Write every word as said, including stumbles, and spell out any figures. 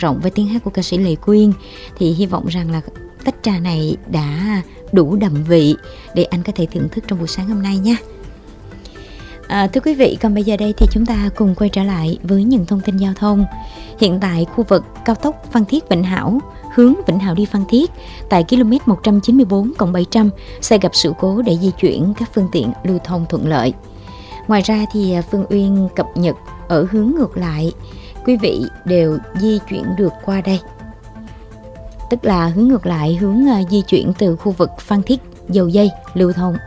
rộng với tiếng hát của ca sĩ Lệ Quyên, thì hy vọng rằng là tách trà này đã đủ đậm vị để anh có thể thưởng thức trong buổi sáng hôm nay nha. À, thưa quý vị, còn bây giờ đây thì chúng ta cùng quay trở lại với những thông tin giao thông. Hiện tại khu vực cao tốc Phan Thiết Vĩnh Hảo hướng Vĩnh Hảo đi Phan Thiết tại km một trăm chín mươi bốn cộng bảy trăm sẽ gặp sự cố để di chuyển các phương tiện lưu thông thuận lợi. Ngoài ra thì Phương Uyên cập nhật ở hướng ngược lại, quý vị đều di chuyển được qua đây. Tức là hướng ngược lại, hướng di chuyển từ khu vực Phan Thiết Dầu Dây lưu thông